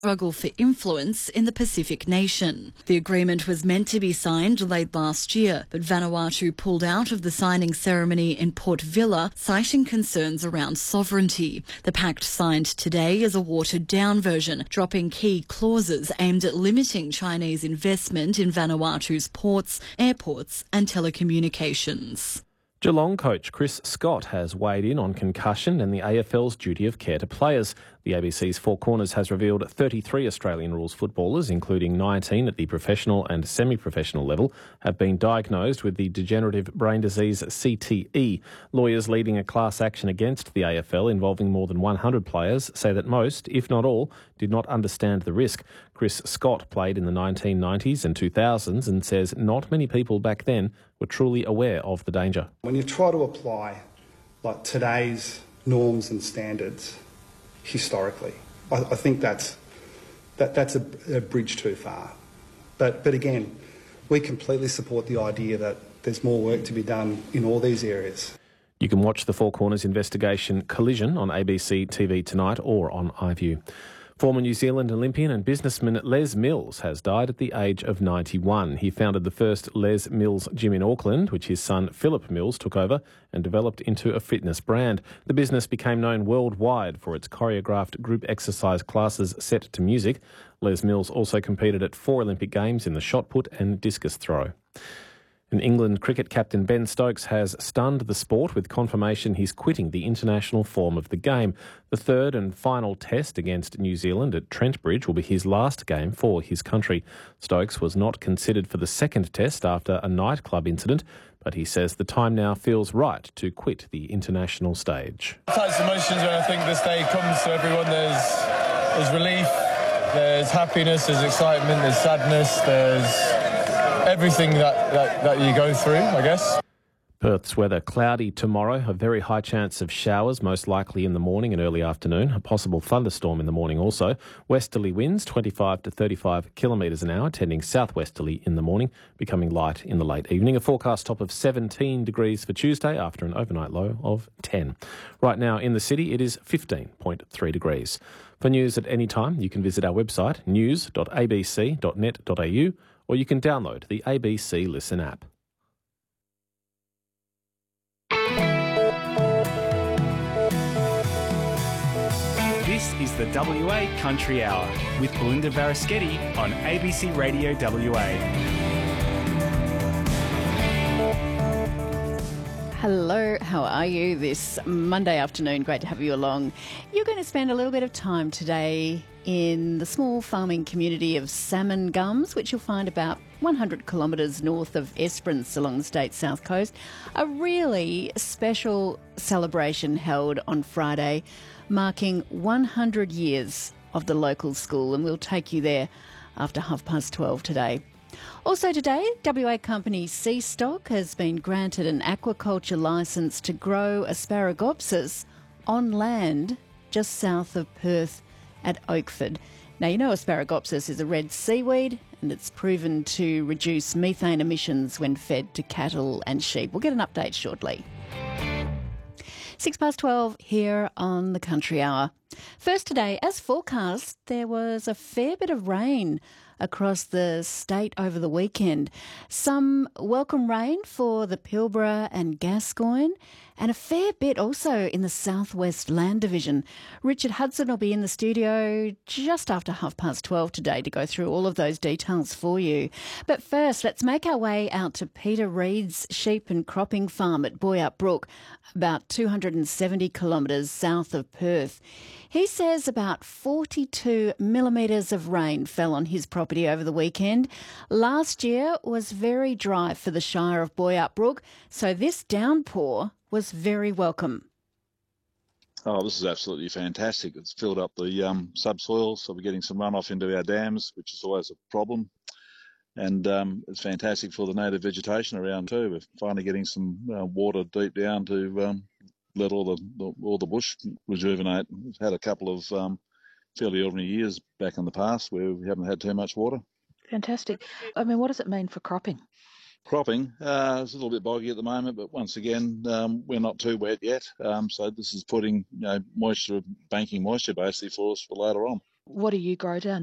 struggle for influence in the Pacific nation. The agreement was meant to be signed late last year, but Vanuatu pulled out of the signing ceremony in Port Vila, citing concerns around sovereignty. The pact signed today is a watered-down version, dropping key clauses aimed at limiting Chinese investment in Vanuatu's ports, airports and telecommunications. Geelong coach Chris Scott has weighed in on concussion and the AFL's duty of care to players. The ABC's Four Corners has revealed 33 Australian rules footballers, including 19 at the professional and semi-professional level, have been diagnosed with the degenerative brain disease CTE. Lawyers leading a class action against the AFL involving more than 100 players say that most, if not all, did not understand the risk. Chris Scott played in the 1990s and 2000s and says not many people back then were truly aware of the danger. When you try to apply today's norms and standards historically, I think that's a bridge too far. But again, we completely support the idea that there's more work to be done in all these areas. You can watch the Four Corners investigation Collision on ABC TV tonight or on iView. Former New Zealand Olympian and businessman Les Mills has died at the age of 91. He founded the first Les Mills gym in Auckland, which his son Philip Mills took over and developed into a fitness brand. The business became known worldwide for its choreographed group exercise classes set to music. Les Mills also competed at 4 Olympic Games in the shot put and discus throw. And England cricket captain Ben Stokes has stunned the sport with confirmation he's quitting the international form of the game. The third and final test against New Zealand at Trent Bridge will be his last game for his country. Stokes was not considered for the second test after a nightclub incident, but he says the time now feels right to quit the international stage. Types of emotions when I think this day comes to everyone. There's relief, there's happiness, there's excitement, there's sadness, there's everything that you go through, I guess. Perth's weather cloudy tomorrow, a very high chance of showers, most likely in the morning and early afternoon, a possible thunderstorm in the morning also. Westerly winds 25 to 35 kilometres an hour, tending southwesterly in the morning, becoming light in the late evening. A forecast top of 17 degrees for Tuesday after an overnight low of 10. Right now in the city it is 15.3 degrees. For news at any time, you can visit our website news.abc.net.au or you can download the ABC Listen app. This is the WA Country Hour with Belinda Varaschetti on ABC Radio WA. Hello, how are you this Monday afternoon? Great to have you along. You're going to spend a little bit of time today in the small farming community of Salmon Gums, which you'll find about 100 kilometres north of Esperance along the state's south coast. A really special celebration held on Friday, marking 100 years of the local school, and we'll take you there after 12:30 today. Also today, WA company Seastock has been granted an aquaculture licence to grow Asparagopsis on land just south of Perth at Oakford. Now, you know Asparagopsis is a red seaweed and it's proven to reduce methane emissions when fed to cattle and sheep. We'll get an update shortly. 12:06 here on the Country Hour. First today, as forecast, there was a fair bit of rain across the state over the weekend. Some welcome rain for the Pilbara and Gascoyne, and a fair bit also in the Southwest Land Division. Richard Hudson will be in the studio just after 12:30 today to go through all of those details for you. But first, let's make our way out to Peter Reid's sheep and cropping farm at Boyup Brook, about 270 kilometres south of Perth. He says about 42 millimetres of rain fell on his property over the weekend. Last year was very dry for the Shire of Boyup Brook, so this downpour was very welcome. Oh, this is absolutely fantastic. It's filled up the subsoil, so we're getting some runoff into our dams, which is always a problem. And it's fantastic for the native vegetation around too. We're finally getting some water deep down to let all the bush rejuvenate. We've had a couple of fairly ordinary years back in the past where we haven't had too much water. Fantastic. I mean, what does it mean for cropping? Cropping, it's a little bit boggy at the moment, but once again, we're not too wet yet. So this is putting moisture, banking moisture basically for us for later on. What do you grow down